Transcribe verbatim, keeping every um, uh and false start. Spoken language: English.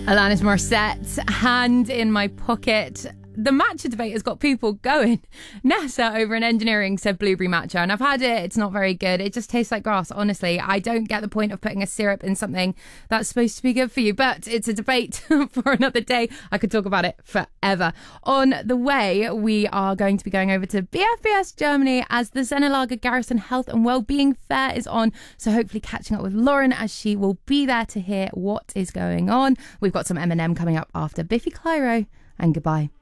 Alanis Morissette, Hand in My Pocket. The matcha debate has got people going. Nessa over in engineering said blueberry matcha, and I've had it. It's not very good. It just tastes like grass, honestly. I don't get the point of putting a syrup in something that's supposed to be good for you, but it's a debate for another day. I could talk about it forever. On the way, we are going to be going over to B F B S Germany as the Zenelager Garrison Health and Wellbeing Fair is on. So hopefully catching up with Lauren as she will be there to hear what is going on. We've got some Eminem coming up after Biffy Clyro, and goodbye.